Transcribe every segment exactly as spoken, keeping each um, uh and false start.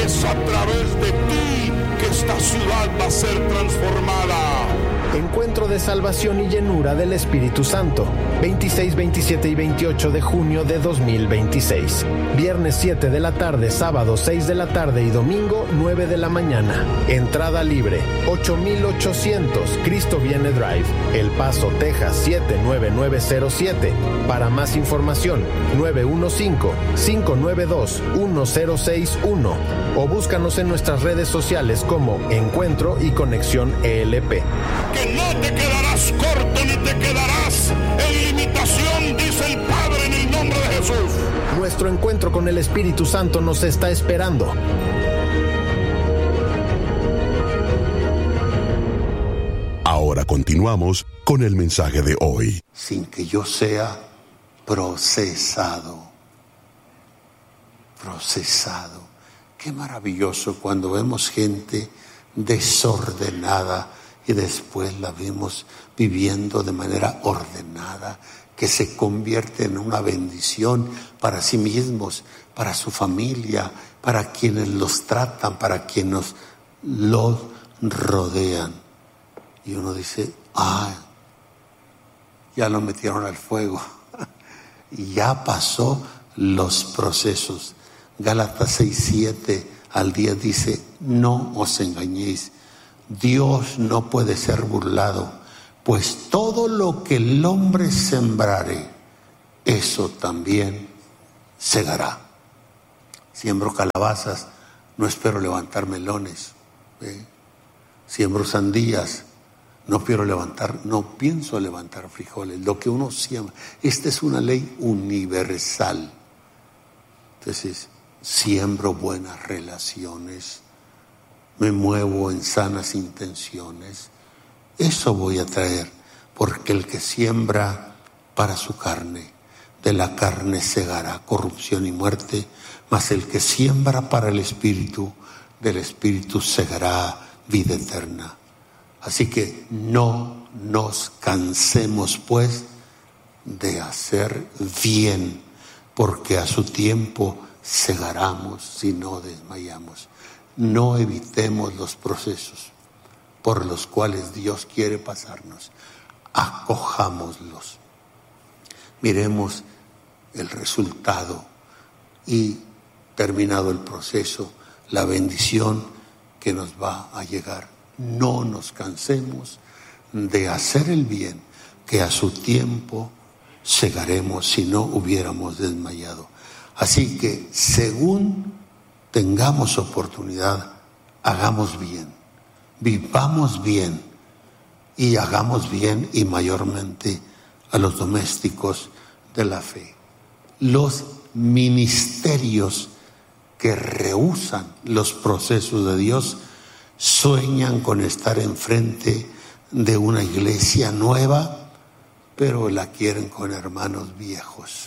es a través de ti que esta ciudad va a ser transformada. Encuentro de salvación y llenura del Espíritu Santo, veintiséis, veintisiete y veintiocho de junio de dos mil veintiséis. Viernes siete de la tarde, sábado seis de la tarde y domingo nueve de la mañana. Entrada libre, ocho mil ochocientos Cristo Viene Drive, El Paso, Texas siete nueve nueve cero siete. Para más información, nueve uno cinco, cinco nueve dos, uno cero seis uno o búscanos en nuestras redes sociales como Encuentro y Conexión E L P. Que no te quedarás corto ni te quedarás en limitación, dice el Padre, en el nombre de Jesús. Nuestro encuentro con el Espíritu Santo nos está esperando. Ahora continuamos con el mensaje de hoy. Sin que yo sea procesado. Procesado. Qué maravilloso cuando vemos gente desordenada y después la vemos viviendo de manera ordenada, que se convierte en una bendición para sí mismos, para su familia, para quienes los tratan, para quienes los rodean. Y uno dice, ah, ya lo metieron al fuego, ya pasó los procesos. Gálatas seis, siete al diez dice, no os engañéis, Dios no puede ser burlado, pues todo lo que el hombre sembrare, eso también segará. Siembro calabazas, no espero levantar melones. ¿eh? Siembro sandías, no quiero levantar, no pienso levantar frijoles. Lo que uno siembra, esta es una ley universal. Entonces, siembro buenas relaciones, me muevo en sanas intenciones, eso voy a traer, porque el que siembra para su carne, de la carne segará corrupción y muerte, mas el que siembra para el Espíritu, del Espíritu segará vida eterna. Así que no nos cansemos pues de hacer bien, porque a su tiempo segaremos si no desmayamos. No evitemos los procesos por los cuales Dios quiere pasarnos. Acojámoslos. Miremos el resultado y, terminado el proceso, la bendición que nos va a llegar. No nos cansemos de hacer el bien, que a su tiempo segaremos si no hubiéramos desmayado. Así que, según tengamos oportunidad, hagamos bien, vivamos bien y hagamos bien, y mayormente a los domésticos de la fe. Los ministerios que rehúsan los procesos de Dios sueñan con estar enfrente de una iglesia nueva, pero la quieren con hermanos viejos.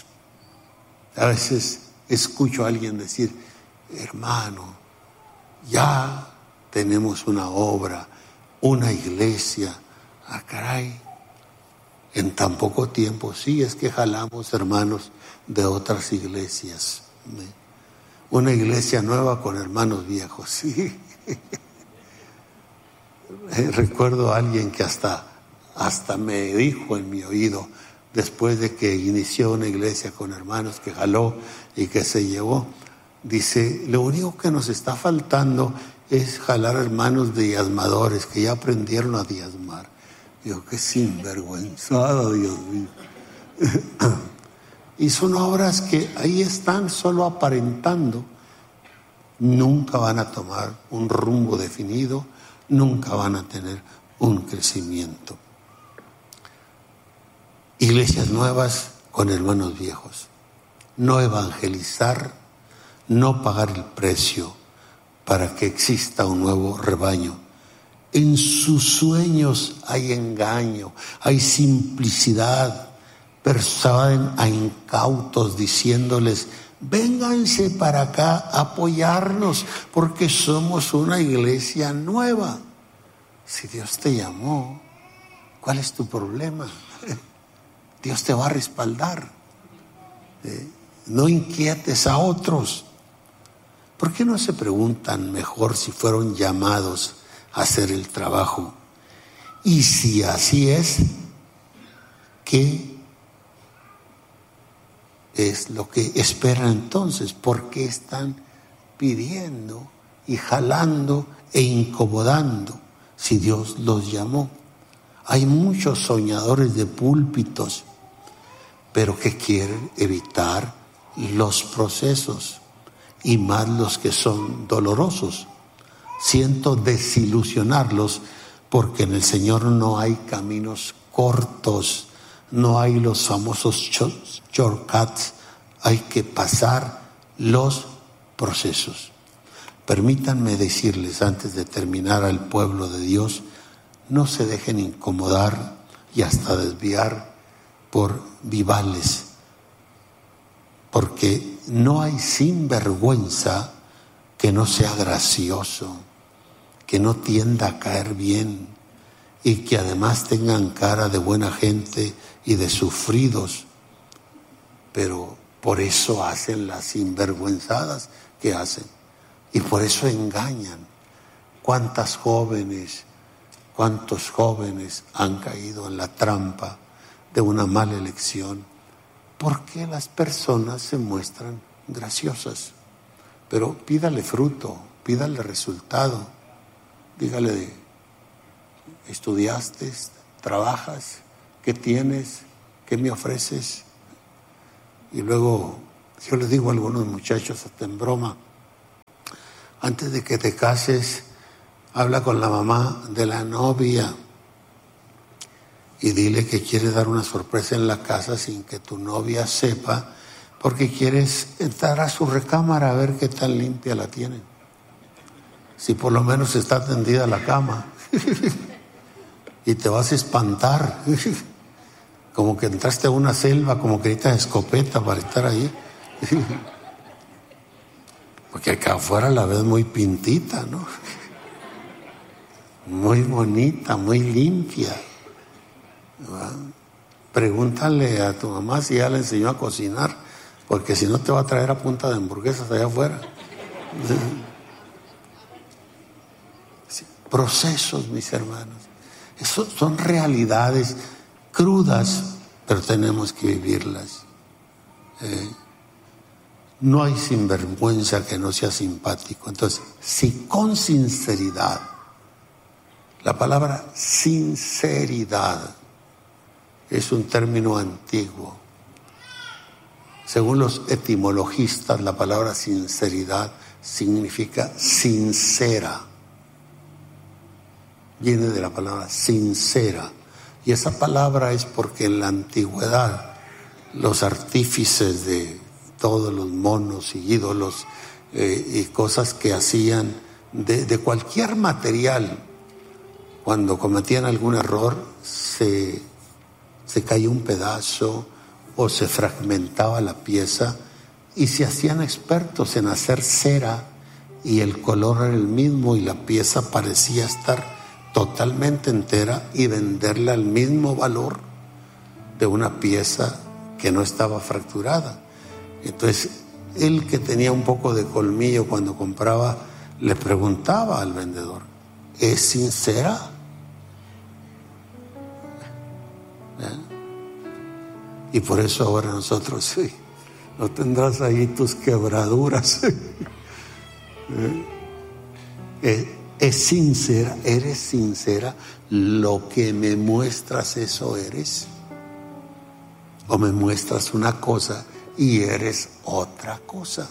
A veces escucho a alguien decir, hermano, ya tenemos una obra, una iglesia. Ah, caray, en tan poco tiempo. Sí, es que jalamos hermanos de otras iglesias. Una iglesia nueva con hermanos viejos, sí. Recuerdo a alguien que hasta, hasta me dijo en mi oído, después de que inició una iglesia con hermanos que jaló y que se llevó, dice, lo único que nos está faltando es jalar hermanos diezmadores que ya aprendieron a diezmar. Digo, qué sinvergüenzada, Dios mío. Y son obras que ahí están solo aparentando. Nunca van a tomar un rumbo definido, nunca van a tener un crecimiento. Iglesias nuevas con hermanos viejos. No evangelizar, no pagar el precio para que exista un nuevo rebaño. En sus sueños hay engaño, hay simplicidad. Persuaden a incautos diciéndoles, vénganse para acá a apoyarnos porque somos una iglesia nueva. Si Dios te llamó, ¿cuál es tu problema? Dios te va a respaldar. Eh, no inquietes a otros. ¿Por qué no se preguntan mejor si fueron llamados a hacer el trabajo? Y si así es, ¿qué es lo que esperan entonces? ¿Por qué están pidiendo y jalando e incomodando si Dios los llamó? Hay muchos soñadores de púlpitos, pero que quieren evitar los procesos, y más los que son dolorosos. Siento desilusionarlos, porque en el Señor no hay caminos cortos, no hay los famosos shortcuts, hay que pasar los procesos. Permítanme decirles, antes de terminar, al pueblo de Dios, no se dejen incomodar y hasta desviar por vivales, porque no hay sinvergüenza que no sea gracioso, que no tienda a caer bien y que además tengan cara de buena gente y de sufridos, pero por eso hacen las sinvergüenzadas que hacen y por eso engañan. ¿Cuántas jóvenes, cuántos jóvenes han caído en la trampa de una mala elección? Porque las personas se muestran graciosas, pero pídale fruto, pídale resultado, dígale: estudiaste, trabajas, ¿qué tienes? ¿Qué me ofreces? Y luego yo les digo a algunos muchachos, hasta en broma, antes de que te cases, habla con la mamá de la novia y dile que quieres dar una sorpresa en la casa sin que tu novia sepa, porque quieres entrar a su recámara a ver qué tan limpia la tienen. Si por lo menos está tendida la cama. Y te vas a espantar. Como que entraste a una selva, como que necesitas escopeta para estar ahí. Porque acá afuera la ves muy pintita, ¿no? Muy bonita, muy limpia. ¿Va? Pregúntale a tu mamá si ya le enseñó a cocinar, porque si no te va a traer a punta de hamburguesas allá afuera. Sí. Procesos, mis hermanos. Eso son realidades crudas, pero tenemos que vivirlas. Eh, no hay sinvergüenza que no sea simpático. Entonces, si con sinceridad, la palabra sinceridad es un término antiguo. Según los etimologistas, la palabra sinceridad significa sincera. Viene de la palabra sincera. Y esa palabra es porque en la antigüedad los artífices de todos los monos y ídolos eh, y cosas que hacían de, de cualquier material, cuando cometían algún error, se, se caía un pedazo o se fragmentaba la pieza y se hacían expertos en hacer cera y el color era el mismo y la pieza parecía estar totalmente entera y venderla al mismo valor de una pieza que no estaba fracturada. Entonces, él, que tenía un poco de colmillo cuando compraba, le preguntaba al vendedor: ¿es sincera? ¿Eh? Y por eso ahora nosotros, sí, no tendrás ahí tus quebraduras. ¿Eh? Es, es sincera, eres sincera, lo que me muestras eso eres, o me muestras una cosa y eres otra cosa.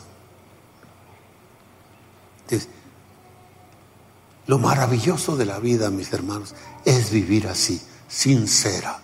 Entonces, lo maravilloso de la vida, mis hermanos, es vivir así, sincera,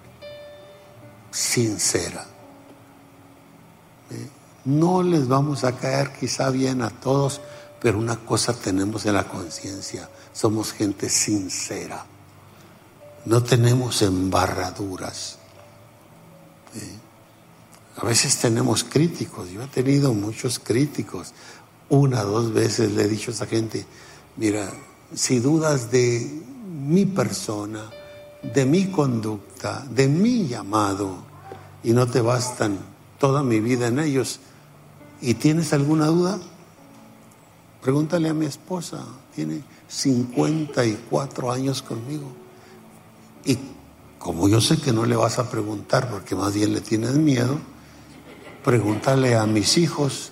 sincera. ¿Eh? No les vamos a caer quizá bien a todos, pero una cosa tenemos en la conciencia: somos gente sincera, no tenemos embarraduras. ¿Eh? A veces tenemos críticos, yo he tenido muchos críticos. Una, dos veces le he dicho a esa gente: mira, si dudas de mi persona, de mi conducta, de mi llamado, y no te bastan toda mi vida en ellos, y tienes alguna duda, Pregúntale a mi esposa, tiene cincuenta y cuatro años conmigo. Y como yo sé que no le vas a preguntar porque más bien le tienes miedo, pregúntale a mis hijos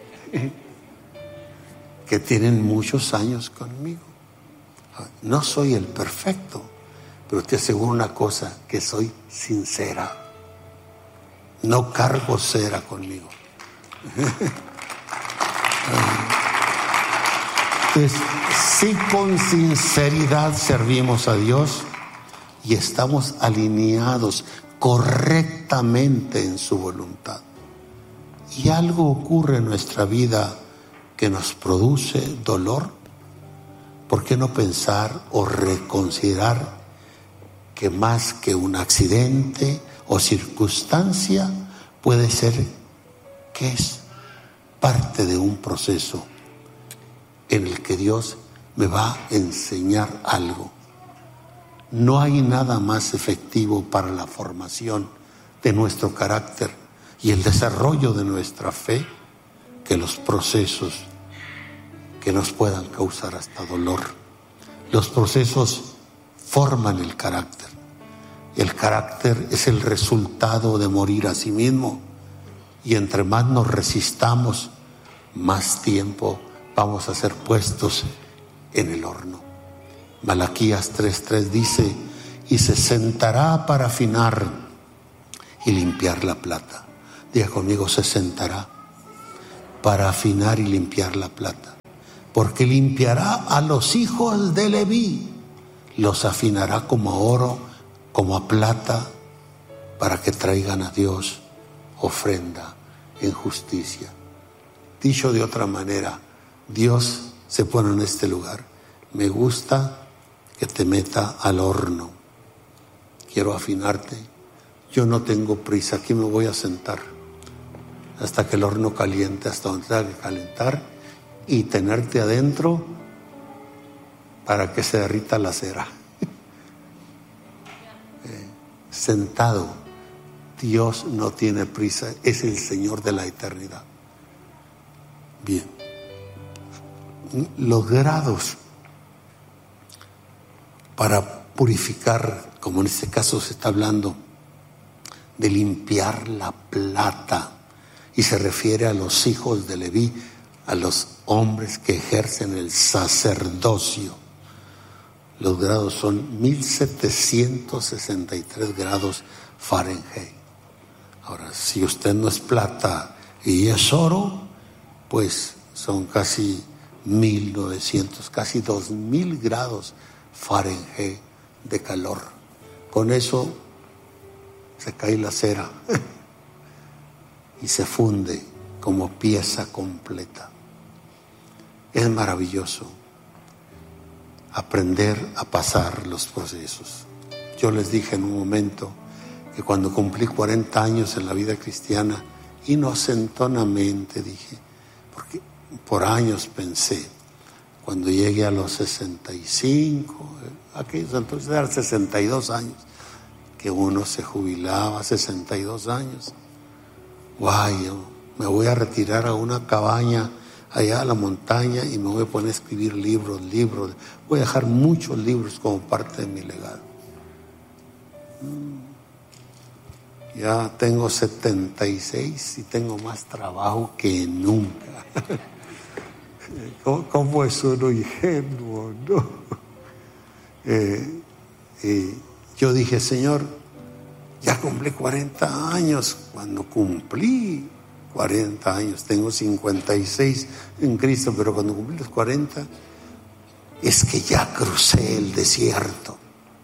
que tienen muchos años conmigo. No soy el perfecto, pero te aseguro una cosa, que soy sincera. No cargo cera conmigo. Entonces, si con sinceridad servimos a Dios y estamos alineados correctamente en su voluntad, y algo ocurre en nuestra vida que nos produce dolor, ¿por qué no pensar o reconsiderar que más que un accidente o circunstancia puede ser que es parte de un proceso en el que Dios me va a enseñar algo? No hay nada más efectivo para la formación de nuestro carácter y el desarrollo de nuestra fe que los procesos que nos puedan causar hasta dolor. Los procesos forman el carácter. El carácter es el resultado de morir a sí mismo, y entre más nos resistamos, más tiempo vamos a ser puestos en el horno. Malaquías tres tres dice: y se sentará para afinar y limpiar la plata. Diga conmigo: se sentará para afinar y limpiar la plata, porque limpiará a los hijos de Leví, los afinará como a oro, como a plata, para que traigan a Dios ofrenda en justicia. Dicho de otra manera, Dios se pone en este lugar. Me gusta que te meta al horno. Quiero afinarte. Yo no tengo prisa. Aquí me voy a sentar hasta que el horno caliente, hasta donde tenga que calentar, y tenerte adentro para que se derrita la cera. eh, sentado. Dios no tiene prisa, es el Señor de la eternidad. Bien. Los grados para purificar, como en este caso se está hablando de limpiar la plata, y se refiere a los hijos de Leví, a los hombres que ejercen el sacerdocio. Los grados son mil setecientos sesenta y tres grados Fahrenheit. Ahora, si usted no es plata y es oro, pues son casi mil novecientos, casi dos mil grados Fahrenheit de calor. Con eso se cae la cera y se funde como pieza completa. Es maravilloso aprender a pasar los procesos. Yo les dije en un momento que cuando cumplí cuarenta años en la vida cristiana, inocentonamente dije, porque por años pensé, cuando llegué a los sesenta y cinco, aquellos entonces eran sesenta y dos años, que uno se jubilaba, sesenta y dos años. Guay, yo me voy a retirar a una cabaña allá a la montaña y me voy a poner a escribir libros, libros. Voy a dejar muchos libros como parte de mi legado. Ya tengo setenta y seis y tengo más trabajo que nunca. ¿Cómo, cómo es uno ingenuo, no? Eh, eh, yo dije, Señor, ya cumplí cuarenta años. Cuando cumplí cuarenta años, tengo cincuenta y seis en Cristo, pero cuando cumplí los cuarenta, es que ya crucé el desierto.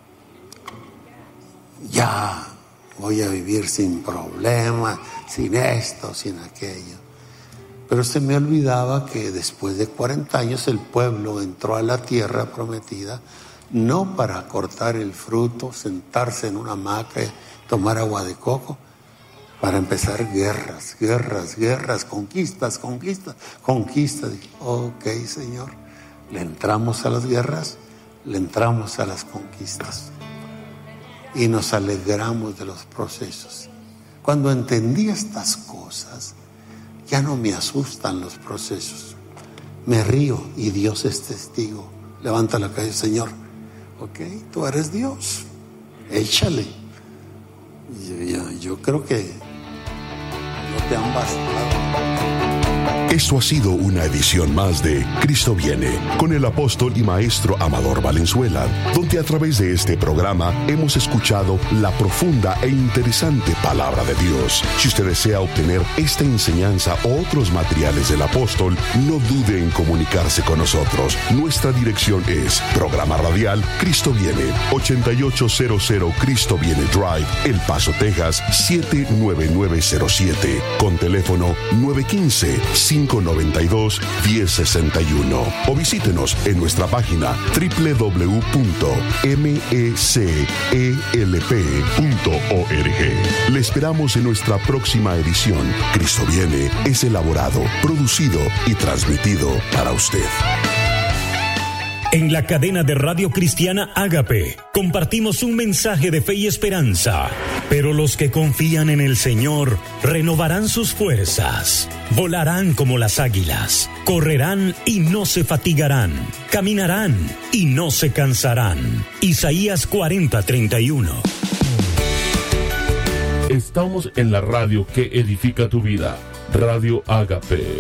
Ya voy a vivir sin problemas, sin esto, sin aquello. Pero se me olvidaba que después de cuarenta años el pueblo entró a la tierra prometida, no para cortar el fruto, sentarse en una hamaca y tomar agua de coco, para empezar guerras, guerras, guerras, conquistas, conquistas, conquistas. Dije, ok, Señor, le entramos a las guerras, le entramos a las conquistas. Y nos alegramos de los procesos. Cuando entendí estas cosas, ya no me asustan los procesos. me río y Dios es testigo. Levanta la cabeza, Señor. Ok, tú eres Dios. Échale. Yo, yo, yo creo que no te han bastado. Esto ha sido una edición más de Cristo Viene, con el apóstol y maestro Amador Valenzuela, donde a través de este programa hemos escuchado la profunda e interesante palabra de Dios. Si usted desea obtener esta enseñanza o otros materiales del apóstol, no dude en comunicarse con nosotros. Nuestra dirección es Programa Radial Cristo Viene, ochenta y ocho cero cero Cristo Viene Drive, El Paso, Texas, siete nueve nueve cero siete, con teléfono nueve uno cinco, cinco nueve dos, uno cero seis uno, o visítenos en nuestra página doble u doble u doble u punto mecelp punto org. Le esperamos en nuestra próxima edición. Cristo Viene es elaborado, producido y transmitido para usted. En la cadena de Radio Cristiana Ágape compartimos un mensaje de fe y esperanza. Pero los que confían en el Señor renovarán sus fuerzas, volarán como las águilas, correrán y no se fatigarán, caminarán y no se cansarán. Isaías cuarenta, treinta y uno. Estamos en la radio que edifica tu vida, Radio Ágape.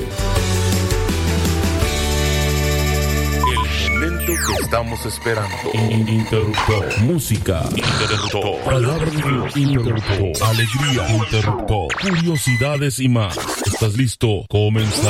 Que estamos esperando. Interruptor. Música. Interruptor. Palabra de Dios. Interruptor. Alegría. Interruptor. Curiosidades y más. ¿Estás listo? Comenzamos.